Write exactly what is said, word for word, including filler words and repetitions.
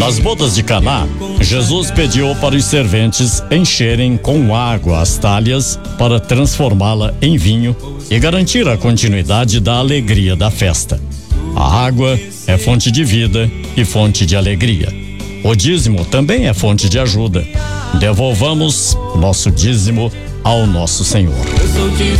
Nas bodas de Caná, Jesus pediu para os serventes encherem com água as talhas para transformá-la em vinho e garantir a continuidade da alegria da festa. A água é fonte de vida e fonte de alegria. O dízimo também é fonte de ajuda. Devolvamos nosso dízimo ao nosso Senhor.